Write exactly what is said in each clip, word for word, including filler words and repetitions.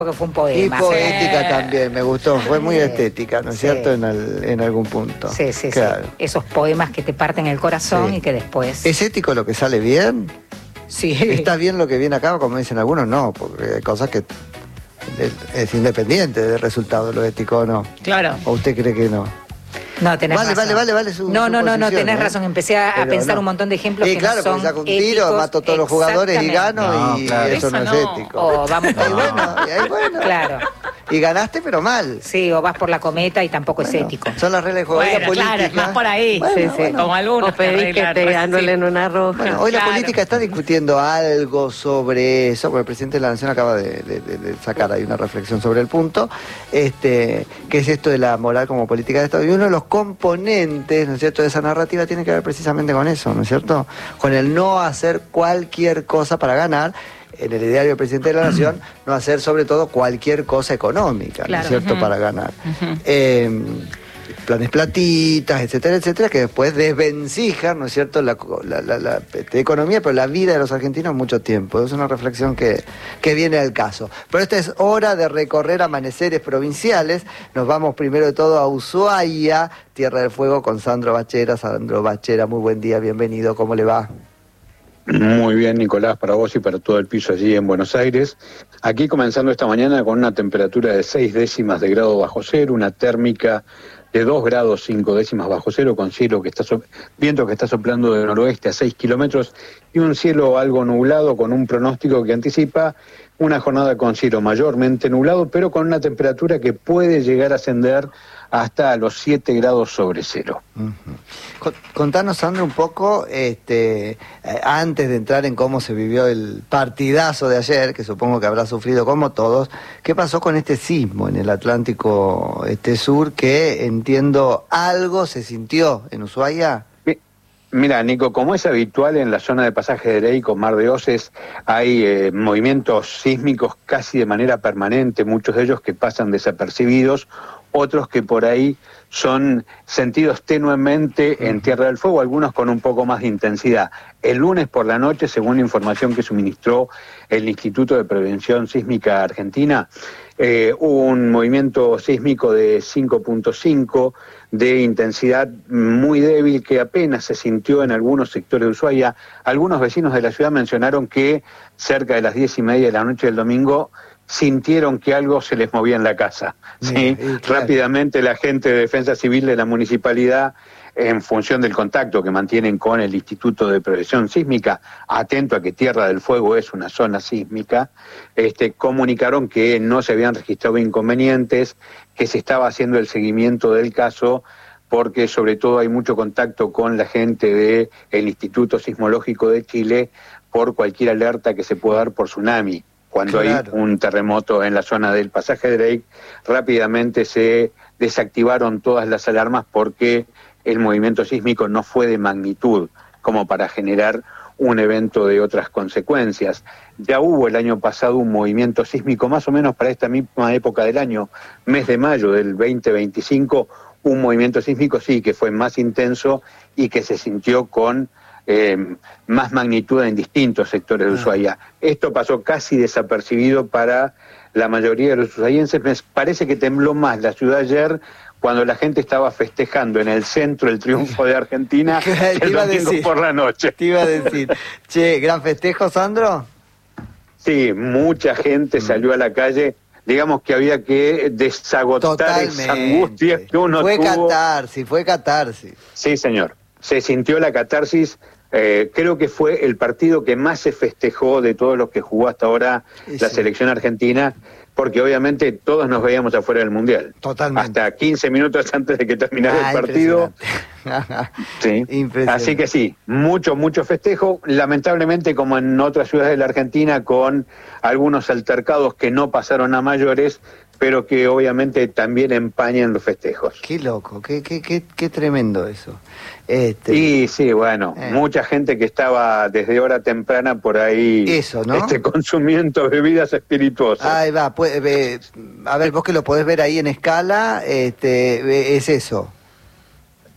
que fue un poema. Y poética sí. también, me gustó, fue muy Sí. estética, ¿no es Sí. cierto? En, el, en algún punto. Sí, sí, claro. sí. Esos poemas que te parten el corazón Sí. y que después... ¿Es ético lo que sale bien? Sí. ¿Está bien lo que viene acá? Como dicen algunos, no, porque hay cosas que es, es independiente del resultado, lo ético o no. Claro. ¿O usted cree que no? No, tenés vale, razón. Vale, vale, vale, su No, su no, no, no, tenés ¿eh? razón. Empecé a, a Pero pensar no. un montón de ejemplos sí, que claro, no son porque saco un éticos. tiro, mato a todos los jugadores y gano No, y claro. eso, Eso no, no. es ético. O vamos por... Y bueno, y ahí bueno. Claro. Y ganaste, pero mal. Sí, o vas por la cometa y tampoco Bueno, es ético. Son las reglas de juego. Bueno, la política. claro, es más por ahí. Bueno, sí, sí. bueno. Como algunos O pedís que arreglan, te pues, anulen sí. una roja. Bueno, hoy la Claro. política está discutiendo algo sobre eso, porque el presidente de la Nación acaba de, de- de- de sacar ahí una reflexión sobre el punto, este, que es esto de la moral como política de Estado. Y uno de los componentes, ¿no es cierto?, de esa narrativa tiene que ver precisamente con eso, ¿no es cierto? Con el no hacer cualquier cosa para ganar. En el ideario del presidente de la Nación, no hacer sobre todo cualquier cosa económica, ¿no Claro. es cierto?, Ujú. para ganar. Ujú. Eh, planes platitas, etcétera, etcétera, que después desvencijan, ¿no es cierto?, la, la, la, la este, economía, pero la vida de los argentinos mucho tiempo. Es una reflexión que, que viene al caso. Pero esta es hora de recorrer amaneceres provinciales. Nos vamos primero de todo a Ushuaia, Tierra del Fuego, con Sandro Bachera. Sandro Bachera, muy buen día, bienvenido, ¿cómo le va? Muy bien, Nicolás, para vos y para todo el piso allí en Buenos Aires. Aquí comenzando esta mañana con una temperatura de seis décimas de grado bajo cero, una térmica de dos grados cinco décimas bajo cero, con cielo que está so- viento que está soplando de noroeste a seis kilómetros y un cielo algo nublado con un pronóstico que anticipa una jornada con cielo mayormente nublado, pero con una temperatura que puede llegar a ascender hasta los siete grados sobre cero. Ujú. Con- Contanos, Sandro, un poco, este, eh, antes de entrar en cómo se vivió el partidazo de ayer, que supongo que habrá sufrido como todos, ¿qué pasó con este sismo en el Atlántico este sur que, entiendo, algo se sintió en Ushuaia? Mi- Mira, Nico, como es habitual en la zona de Pasaje de Ley con Mar de Oces, hay eh, movimientos sísmicos casi de manera permanente, muchos de ellos que pasan desapercibidos, otros que por ahí son sentidos tenuemente en Tierra del Fuego, algunos con un poco más de intensidad. El lunes por la noche, según la información que suministró el Instituto de Prevención Sísmica Argentina, eh, hubo un movimiento sísmico de cinco punto cinco de intensidad muy débil que apenas se sintió en algunos sectores de Ushuaia. Algunos vecinos de la ciudad mencionaron que cerca de las diez y media de la noche del domingo sintieron que algo se les movía en la casa. ¿sí? Mira, y claro. Rápidamente la gente de Defensa Civil de la municipalidad, en función del contacto que mantienen con el Instituto de Prevención Sísmica, atento a que Tierra del Fuego es una zona sísmica, este, comunicaron que no se habían registrado inconvenientes, que se estaba haciendo el seguimiento del caso, porque sobre todo hay mucho contacto con la gente del Instituto Sismológico de Chile por cualquier alerta que se pueda dar por tsunami. Cuando Claro. hay un terremoto en la zona del Pasaje de Drake, rápidamente se desactivaron todas las alarmas porque el movimiento sísmico no fue de magnitud como para generar un evento de otras consecuencias. Ya hubo el año pasado un movimiento sísmico más o menos para esta misma época del año, mes de mayo del veinte veinticinco, un movimiento sísmico sí que fue más intenso y que se sintió con Eh, más magnitud en distintos sectores de Ushuaia. Esto pasó casi desapercibido para la mayoría de los ushuaienses. Me parece que tembló más la ciudad ayer cuando la gente estaba festejando en el centro el triunfo de Argentina Te el iba a domingo decir. por la noche. Te iba a decir, che, gran festejo, Sandro. Sí, mucha gente salió a la calle. Digamos que había que desagotar esa angustia que uno Fue tuvo. catarsis, fue catarsis. Sí, señor. Se sintió la catarsis. Eh, creo que fue el partido que más se festejó de todos los que jugó hasta ahora Sí, la sí. selección argentina, porque obviamente todos nos veíamos afuera del Mundial. Totalmente. Hasta quince minutos antes de que terminara Ah, el partido. impresionante. Sí. Impresionante. Así que sí, mucho, mucho festejo. Lamentablemente, como en otras ciudades de la Argentina, con algunos altercados que no pasaron a mayores, pero que obviamente también empañan los festejos. Qué loco, qué, qué, qué, qué tremendo eso. Este, Y sí, bueno, Eh. mucha gente que estaba desde hora temprana por ahí Eso, ¿no? este, consumiendo bebidas espirituosas. Ahí va, puede, ve- a ver, vos que lo podés ver ahí en escala, este, ve- es eso.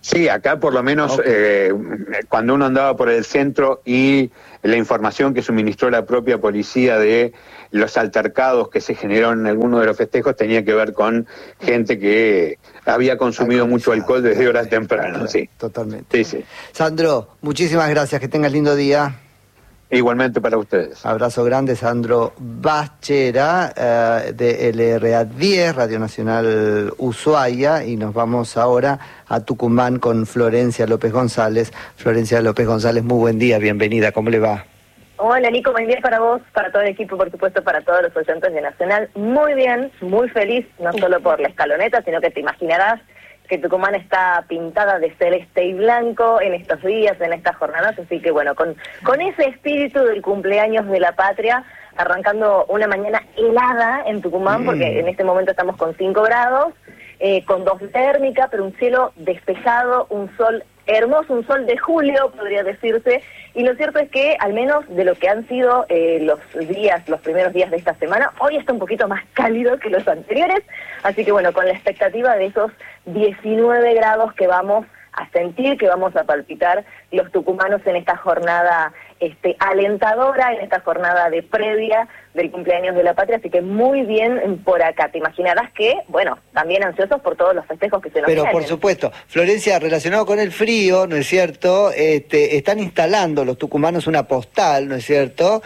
Sí, acá por lo menos okay. eh, cuando uno andaba por el centro y la información que suministró la propia policía de los altercados que se generaron en alguno de los festejos tenía que ver con gente que había consumido mucho alcohol desde horas tempranas. Sí. Totalmente. Sí, sí. Sandro, muchísimas gracias, que tengas lindo día. Igualmente para ustedes. Abrazo grande, Sandro Bachera, eh, de L R A diez, Radio Nacional Ushuaia, y nos vamos ahora a Tucumán con Florencia López González. Florencia López González, muy buen día, bienvenida, ¿cómo le va? Hola Nico, buen día para vos, para todo el equipo, por supuesto, para todos los oyentes de Nacional. Muy bien, muy feliz, no solo por la escaloneta, sino que te imaginarás que Tucumán está pintada de celeste y blanco en estos días, en estas jornadas, así que bueno, con, con ese espíritu del cumpleaños de la patria, arrancando una mañana helada en Tucumán, mm. porque en este momento estamos con cinco grados, eh, con dos térmica, pero un cielo despejado, un sol hermoso, un sol de julio, podría decirse, y lo cierto es que, al menos de lo que han sido eh, los días, los primeros días de esta semana, hoy está un poquito más cálido que los anteriores, así que bueno, con la expectativa de esos diecinueve grados que vamos a sentir, que vamos a palpitar los tucumanos en esta jornada este, alentadora, en esta jornada de previa del cumpleaños de la patria, así que muy bien por acá. Te imaginarás que, bueno, también ansiosos por todos los festejos que se nos Pero vienen. por supuesto, Florencia, relacionado con el frío, ¿no es cierto? Este, están instalando los tucumanos una postal, ¿no es cierto?,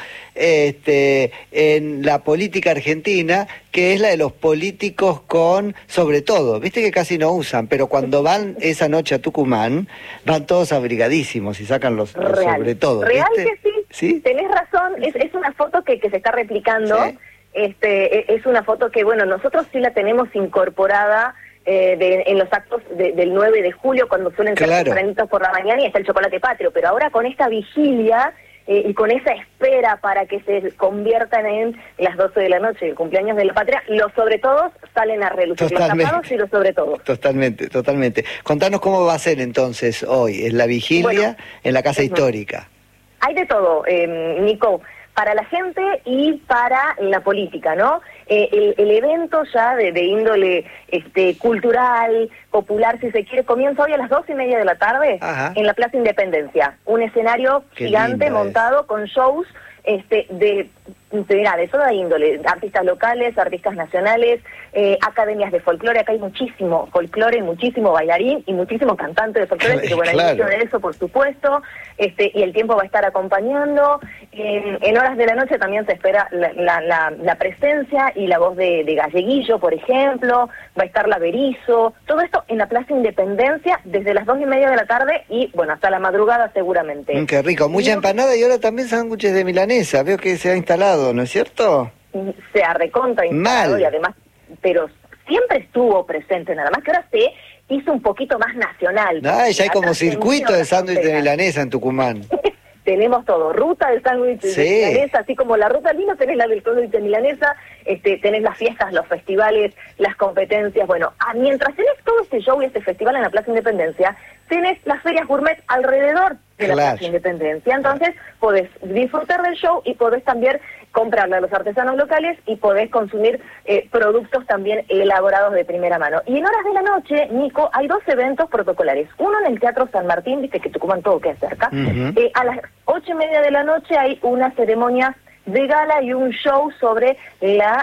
este, en la política argentina, que es la de los políticos con, sobre todo, viste que casi no usan, pero cuando van esa noche a Tucumán, van todos abrigadísimos y sacan los, los sobre todo. Real ¿viste? que sí, ¿Sí? Tenés razón, es, es una foto que, que se está replicando, sí. este, es una foto que, bueno, nosotros sí la tenemos incorporada eh, de, en los actos de, del nueve de julio, cuando suelen ser claro. tempranitos por la mañana y está el chocolate patrio, pero ahora con esta vigilia eh, y con esa espera para que se conviertan en las doce de la noche, el cumpleaños de la patria, los sobre todos salen a relucir, los tapados y los sobre todos. Totalmente, totalmente. Contanos cómo va a ser entonces hoy, es la vigilia bueno, en la Casa uh-huh. Histórica. Hay de todo, eh, Nico, para la gente y para la política, ¿no? Eh, el, el evento ya de, de índole este, cultural, popular, si se quiere, comienza hoy a las dos y media de la tarde Ajá. en la Plaza Independencia. Un escenario Qué gigante montado es. con shows este, de, mira, de toda índole, artistas locales, artistas nacionales, eh, academias de folclore. Acá hay muchísimo folclore, muchísimo bailarín y muchísimo cantante de folclore, así que bueno, claro. hay mucho de eso, por supuesto, este, y el tiempo va a estar acompañando. En, en horas de la noche también se espera la, la, la, la presencia y la voz de, de Galleguillo, por ejemplo, va a estar la Berizo, todo esto en la Plaza Independencia desde las dos y media de la tarde y, bueno, hasta la madrugada seguramente. Mm, qué rico, mucha y, empanada y ahora también sándwiches de milanesa, veo que se ha instalado, ¿no es cierto? Se ha recontra instalado Mal. y además, pero siempre estuvo presente, nada más que ahora se hizo un poquito más nacional. Ah, ya hay como circuito de sándwich de milanesa en Tucumán. Tenemos todo, ruta del sándwich sí. de milanesa, así como la ruta del vino, tenés la del sándwich de milanesa, este, tenés las fiestas, los festivales, las competencias, bueno, ah, mientras tenés todo este show y este festival en la Plaza Independencia, tenés las ferias gourmet alrededor de la claro. Plaza Independencia, entonces podés disfrutar del show y podés también comprarle a los artesanos locales y podés consumir eh, productos también elaborados de primera mano. Y en horas de la noche, Nico, hay dos eventos protocolares. Uno en el Teatro San Martín, viste que Tucumán todo queda cerca. Uh-huh. eh, a las ocho y media de la noche hay una ceremonia de gala y un show sobre la,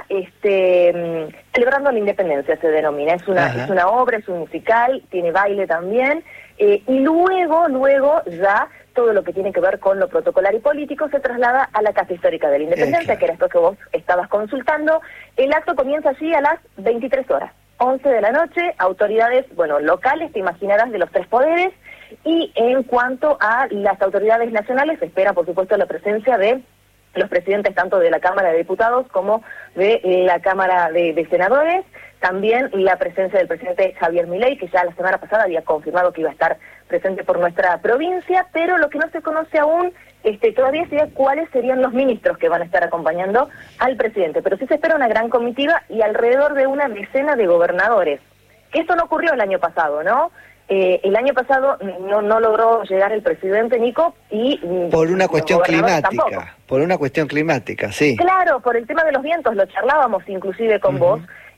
este, celebrando la independencia se denomina. Es una, uh-huh. es una obra, es un musical, tiene baile también. Eh, y luego, luego ya todo lo que tiene que ver con lo protocolar y político se traslada a la Casa Histórica de la Independencia, Exacto. que era esto que vos estabas consultando. El acto comienza allí a las veintitrés horas, once de la noche, autoridades, bueno, locales, te imaginarás, de los tres poderes, y en cuanto a las autoridades nacionales, se espera, por supuesto, la presencia de los presidentes tanto de la Cámara de Diputados como de la Cámara de, de Senadores, también la presencia del presidente Javier Milei, que ya la semana pasada había confirmado que iba a estar presente por nuestra provincia, pero lo que no se conoce aún este, todavía sería cuáles serían los ministros que van a estar acompañando al presidente, pero sí se espera una gran comitiva y alrededor de una decena de gobernadores, que esto no ocurrió el año pasado, ¿no? Eh, el año pasado no, no logró llegar el presidente, Nico, y por una cuestión climática, tampoco. por una cuestión climática, sí. Claro, por el tema de los vientos, lo charlábamos inclusive con uh-huh. vos,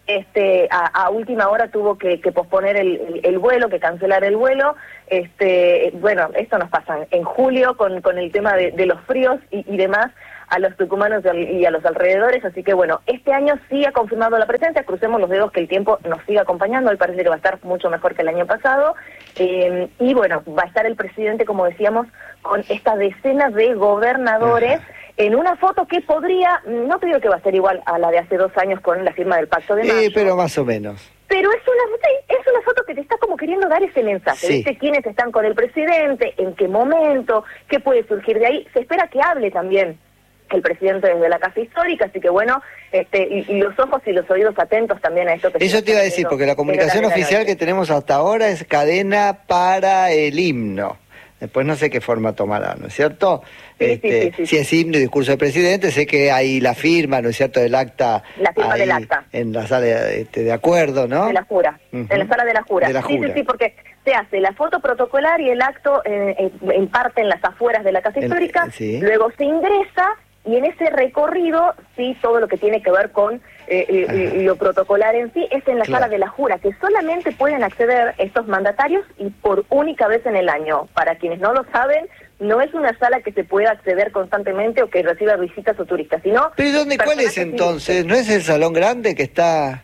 Este, a, a última hora tuvo que, que posponer el, el, el vuelo, que cancelar el vuelo. Este, bueno, esto nos pasa en julio con, con el tema de, de los fríos y, y demás a los tucumanos y a los alrededores, así que bueno, este año sí ha confirmado la presencia, crucemos los dedos que el tiempo nos siga acompañando, hoy parece que va a estar mucho mejor que el año pasado, eh, y bueno, va a estar el presidente, como decíamos, con esta decena de gobernadores, Ajá. en una foto que podría, no te digo que va a ser igual a la de hace dos años con la firma del Pacto de Mayo. Sí, pero más o menos. Pero es una, es una foto que te está como queriendo dar ese mensaje, sí. ¿viste? ¿Quiénes están con el presidente? ¿En qué momento? ¿Qué puede surgir de ahí? Se espera que hable también el presidente desde la Casa Histórica, así que bueno, este y, y los ojos y los oídos atentos también a esto que... Eso te iba a decir, porque la comunicación la oficial que tenemos hasta ahora es cadena para el himno. Después no sé qué forma tomará, ¿no es cierto? Sí, este, sí, sí, sí. Si es himno y discurso del presidente, sé que hay la firma, ¿no es cierto?, del acta. La firma ahí, del acta. En la sala este, de acuerdo, ¿no? De la jura, uh-huh. en la sala de la jura. De la jura. Sí, sí, sí, porque se hace la foto protocolar y el acto eh, en parte en las afueras de la Casa Histórica, el, sí. luego se ingresa y en ese recorrido, sí, todo lo que tiene que ver con eh, eh, lo protocolar en sí, es en la claro. sala de la jura, que solamente pueden acceder estos mandatarios y por única vez en el año. Para quienes no lo saben, no es una sala que se pueda acceder constantemente o que reciba visitas o turistas, sino... ¿Pero dónde, cuál es entonces? ¿No es el salón grande que está...?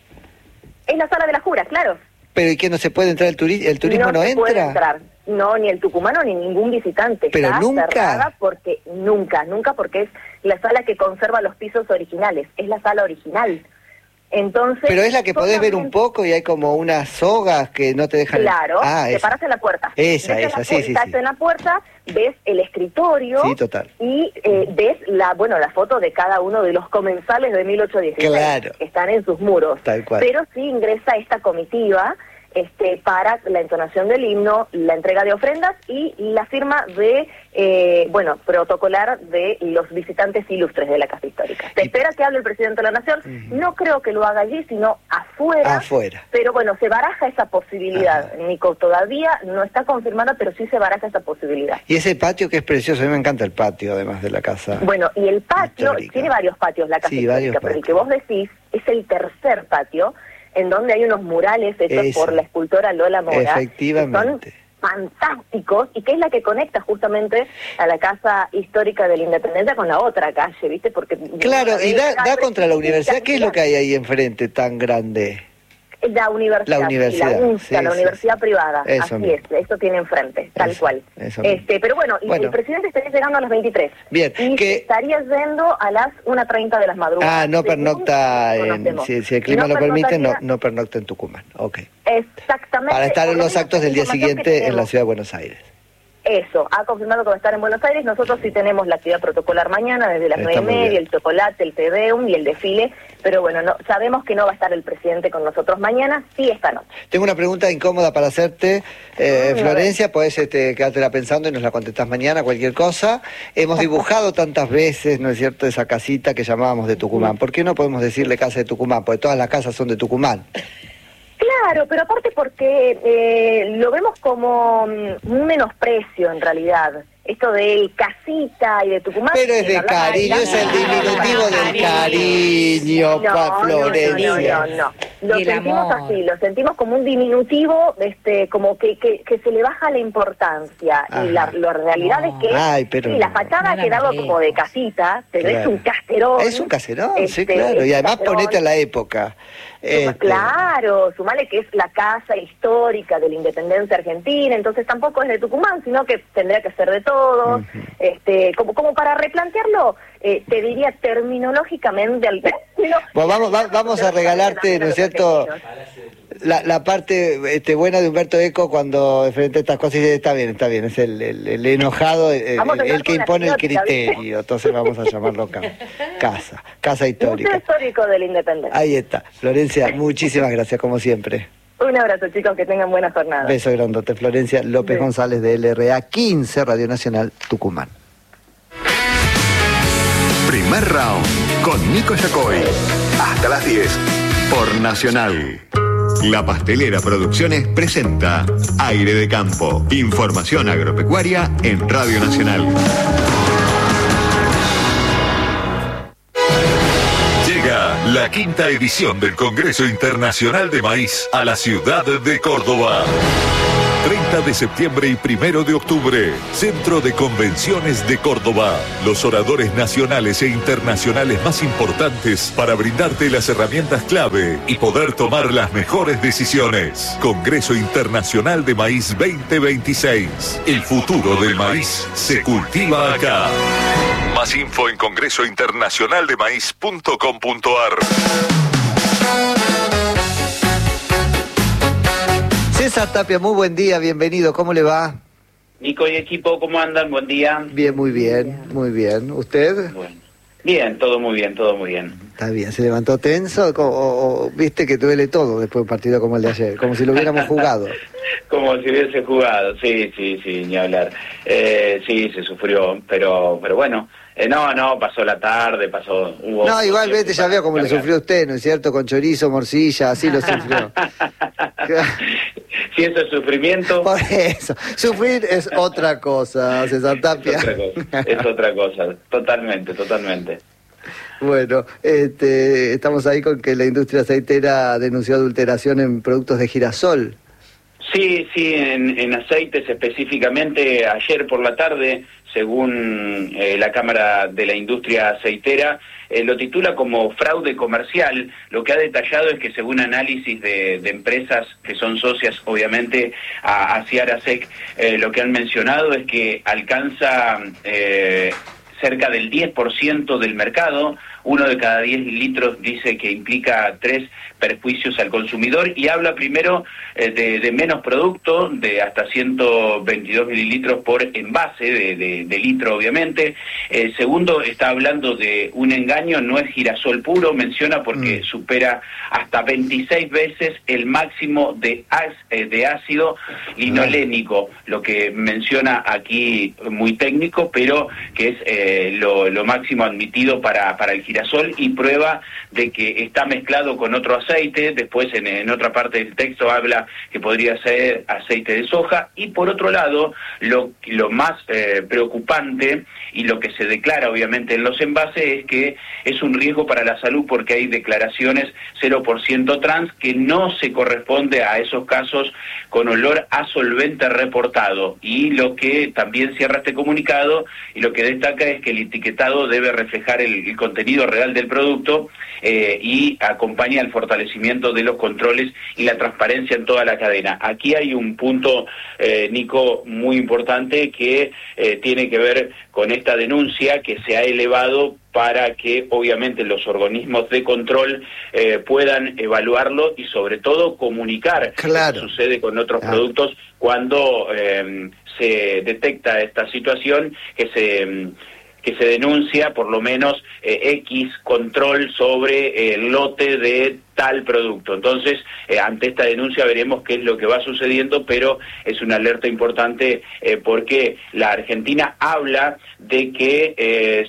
Es la sala de la jura, claro. ¿Pero y que no se puede entrar el, turi el turismo no, no se entra? Puede entrar. No, ni el tucumano ni ningún visitante. Pero Está nunca. cerrada porque nunca, nunca porque es la sala que conserva los pisos originales, es la sala original. Entonces. Pero es la que podés ver un poco y hay como unas sogas que no te dejan. Claro. Ah, te esa. paras en la puerta. Esa, ves esa, la sí, sí, Estás sí. en la puerta, ves el escritorio. Sí, total. Y eh, ves la, bueno, la foto de cada uno de los comensales de mil ochocientos dieciséis. Claro. Que están en sus muros. Tal cual. Pero sí ingresa esta comitiva. Este, para la entonación del himno, la entrega de ofrendas y la firma de, eh, bueno, protocolar de los visitantes ilustres de la Casa Histórica. Se espera que hable el presidente de la Nación, uh-huh. no creo que lo haga allí, sino afuera. Afuera. Pero bueno, se baraja esa posibilidad, Ajá. Nico, todavía no está confirmada, pero sí se baraja esa posibilidad. Y ese patio que es precioso, a mí me encanta el patio, además de la casa. Bueno, y el patio, histórica. Tiene varios patios la Casa sí, Histórica, pero el que vos decís es el tercer patio, en donde hay unos murales hechos Esa. por la escultora Lola Mora. Efectivamente. Que son fantásticos y que es la que conecta justamente a la Casa Histórica de la Independencia con la otra calle, ¿viste? Porque claro, y da, da contra la universidad. ¿Qué es lo que hay ahí enfrente tan grande? La universidad, la universidad, la U N S A, sí, la sí, universidad sí. privada, Eso así mismo. es, esto tiene enfrente, tal eso, cual. Eso este, pero bueno, y bueno, el presidente estaría llegando a las veintitrés. Bien, y que... estaría yendo a las una treinta de las madrugadas. Ah, no pernocta, en, si, si el clima no lo permite, no, no pernocta en Tucumán, ok. Exactamente. Para estar en los actos del día siguiente en la ciudad de Buenos Aires. Eso, ha confirmado que va a estar en Buenos Aires. Nosotros sí tenemos la actividad protocolar mañana, desde las nueve y media, el chocolate, el Te Deum y el desfile, pero bueno, no, sabemos que no va a estar el presidente con nosotros mañana, sí esta noche. Tengo una pregunta incómoda para hacerte, eh, mm, Florencia, podés este, quedártela pensando y nos la contestás mañana, cualquier cosa. Hemos dibujado tantas veces, ¿no es cierto?, esa casita que llamábamos de Tucumán. ¿Por qué no podemos decirle casa de Tucumán? Porque todas las casas son de Tucumán. Claro, pero aparte porque eh, lo vemos como um, un menosprecio en realidad. Esto del casita y de Tucumán. Pero es de cariño, es el diminutivo del cariño, no, pa Florencia. No, no, no, no. Lo sentimos así, lo sentimos como un diminutivo, este, como que, que, que se le baja la importancia. Ajá. Y la, la realidad no. es que Ay, pero sí, la fachada no ha quedado como de casita, pero claro. es un caserón. Es un caserón, este, sí, claro. Y además caserón. Ponete a la época. Este... Claro, sumale que es la casa histórica de la independencia argentina, entonces tampoco es de Tucumán, sino que tendría que ser de todos. Uh-huh. este, como, como para replantearlo, eh, te diría terminológicamente al término. Bueno, vamos, va, vamos a regalarte, ¿no es cierto? La, la parte este, buena de Humberto Eco cuando enfrenta estas cosas y dice, está bien, está bien, es el, el, el enojado, el, el, el que impone el criterio, ¿viste? Entonces vamos a llamarlo ca casa, casa histórica. Museo Histórico de la Independencia. Ahí está. Florencia, muchísimas gracias, como siempre. Un abrazo, chicos, que tengan buena jornada. Beso grandote, Florencia López sí. González de L R A quince, Radio Nacional, Tucumán. Primer round, con Nico Yacoy. Hasta las diez, por Nacional. La Pastelera Producciones presenta Aire de Campo. Información agropecuaria en Radio Nacional. Llega la quinta edición del Congreso Internacional de Maíz a la ciudad de Córdoba. treinta de septiembre y primero de octubre, Centro de Convenciones de Córdoba. Los oradores nacionales e internacionales más importantes para brindarte las herramientas clave y poder tomar las mejores decisiones. Congreso Internacional de Maíz veinte veintiséis. El futuro del maíz se cultiva acá. Más info en congreso internacional de maíz punto com punto a r. César Tapia, muy buen día, bienvenido, ¿cómo le va? Nico y equipo, ¿cómo andan? Buen día. Bien, muy bien, muy bien. ¿Usted? Bueno. Bien, todo muy bien, todo muy bien. Está bien, ¿se levantó tenso o, o, o viste que duele todo después de un partido como el de ayer? Como si lo hubiéramos jugado. Como si hubiese jugado, sí, sí, sí, ni hablar. Eh, sí, se sufrió, pero pero bueno, eh, no, no, pasó la tarde, pasó... Hubo, no, igualmente ya veo como lo sufrió usted, ¿no es cierto? Con chorizo, morcilla, así lo sufrió. Si eso es sufrimiento... Por eso, sufrir es otra cosa, César Tapia. Es otra cosa, es otra cosa, totalmente, totalmente. Bueno, este, estamos ahí con que la industria aceitera denunció adulteración en productos de girasol. Sí, sí, en, en aceites específicamente, ayer por la tarde, según eh, la Cámara de la Industria Aceitera, eh, lo titula como fraude comercial. Lo que ha detallado es que según análisis de, de empresas que son socias, obviamente, a, a Ciarasec, eh, lo que han mencionado es que alcanza eh, cerca del diez por ciento del mercado. Uno de cada diez litros dice que implica tres perjuicios al consumidor y habla primero eh, de, de menos producto, de hasta ciento veintidós mililitros por envase de, de, de litro, obviamente. Eh, segundo, está hablando de un engaño, no es girasol puro, menciona porque mm. supera hasta veintiséis veces el máximo de, eh, de ácido linolénico, lo que menciona aquí muy técnico, pero que es eh, lo, lo máximo admitido para, para el girasol, y prueba de que está mezclado con otro aceite. Después en, en otra parte del texto habla que podría ser aceite de soja, y por otro lado lo, lo más eh, preocupante y lo que se declara obviamente en los envases es que es un riesgo para la salud porque hay declaraciones cero por ciento trans que no se corresponde a esos casos con olor a solvente reportado. Y lo que también cierra este comunicado y lo que destaca es que el etiquetado debe reflejar el, el contenido real del producto eh, y acompaña al fortalecimiento de los controles y la transparencia en toda la cadena. Aquí hay un punto, eh, Nico, muy importante que eh, tiene que ver con esta denuncia que se ha elevado para que obviamente los organismos de control eh, puedan evaluarlo y sobre todo comunicar claro. lo que sucede con otros claro. productos cuando eh, se detecta esta situación, que se... que se denuncia por lo menos eh, X control sobre el lote de tal producto. Entonces, eh, ante esta denuncia veremos qué es lo que va sucediendo, pero es una alerta importante eh, porque la Argentina habla de que eh,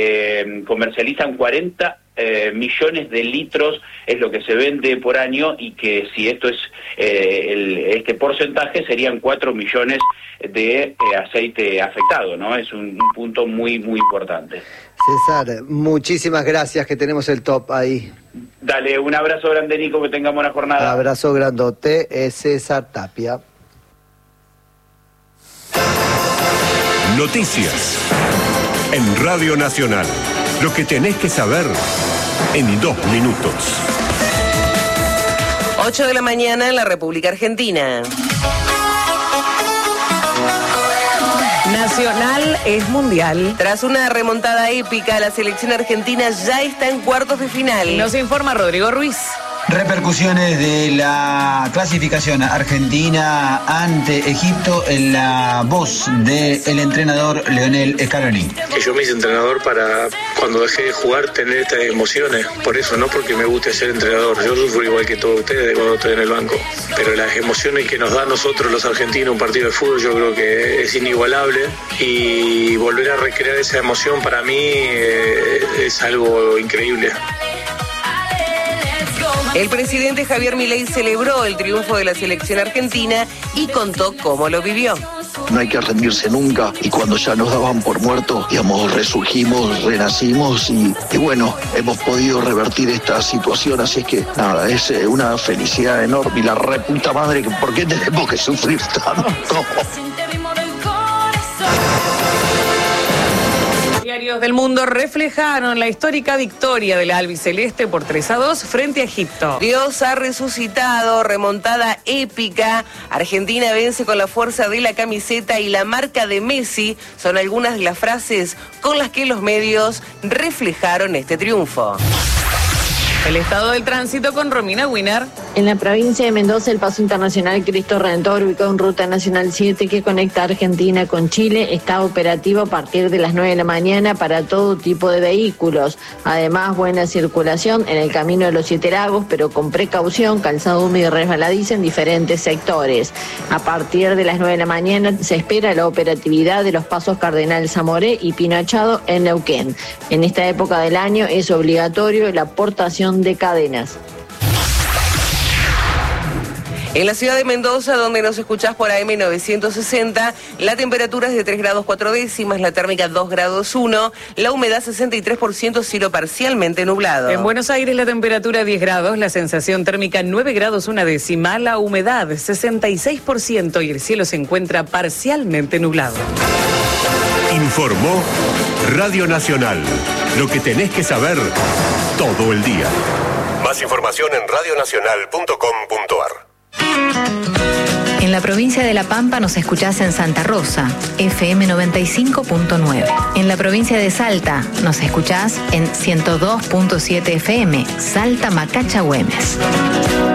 se comercializan cuarenta Eh, millones de litros, es lo que se vende por año, y que si esto es eh, el, este porcentaje serían cuatro millones de eh, aceite afectado, ¿no? Es un, un punto muy, muy importante. César, muchísimas gracias, que tenemos el top ahí. Dale, un abrazo grande, Nico, que tengamos buena jornada. Abrazo grandote, es César Tapia. Noticias en Radio Nacional. Lo que tenés que saber en dos minutos. ocho de la mañana en la República Argentina. Nacional es mundial. Tras una remontada épica, la selección argentina ya está en cuartos de final. Nos informa Rodrigo Ruiz. Repercusiones de la clasificación argentina ante Egipto en la voz del entrenador Lionel Scaloni. Que yo me hice entrenador para, cuando dejé de jugar, tener estas emociones. Por eso, no porque me guste ser entrenador. Yo sufro igual que todos ustedes cuando estoy en el banco. Pero las emociones que nos da a nosotros los argentinos un partido de fútbol, yo creo que es inigualable. Y volver a recrear esa emoción para mí eh, es algo increíble. El presidente Javier Milei celebró el triunfo de la selección argentina y contó cómo lo vivió. no hay que rendirse nunca, y cuando ya nos daban por muertos, digamos, resurgimos, renacimos y, y bueno, hemos podido revertir esta situación, así es que nada, es eh, una felicidad enorme y la reputa madre, que ¿por qué tenemos que sufrir tanto? Diarios del mundo reflejaron la histórica victoria del albiceleste por tres a dos frente a Egipto. Dios ha resucitado, remontada épica. Argentina vence con la fuerza de la camiseta y la marca de Messi. Son algunas de las frases con las que los medios reflejaron este triunfo. El estado del tránsito con Romina Wiener. En la provincia de Mendoza, el paso internacional Cristo Redentor, ubicado en Ruta Nacional siete, que conecta Argentina con Chile, está operativo a partir de las nueve de la mañana para todo tipo de vehículos. Además, buena circulación en el Camino de los Siete Lagos, pero con precaución, calzado húmedo y resbaladiza en diferentes sectores. A partir de las nueve de la mañana se espera la operatividad de los pasos Cardenal Zamoré y Pino Achado en Neuquén. En esta época del año es obligatorio la portación de cadenas. En la ciudad de Mendoza, donde nos escuchás por A M novecientos sesenta, la temperatura es de tres grados cuatro décimas, la térmica dos grados uno, la humedad sesenta y tres por ciento, cielo parcialmente nublado. En Buenos Aires la temperatura diez grados, la sensación térmica nueve grados una décima, la humedad sesenta y seis por ciento y el cielo se encuentra parcialmente nublado. Informó Radio Nacional. Lo que tenés que saber todo el día. Más información en radionacional punto com punto ar. En la provincia de La Pampa nos escuchás en Santa Rosa, F M noventa y cinco punto nueve. En la provincia de Salta nos escuchás en ciento dos punto siete F M, Salta Macacha Güemes.